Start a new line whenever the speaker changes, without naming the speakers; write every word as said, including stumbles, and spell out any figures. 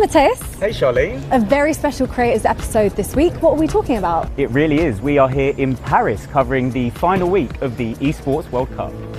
Mateus.
Hey Charlene.
A very special Creators episode this week. What are we talking about?
It really is. We are here in Paris covering the final week of the Esports World Cup.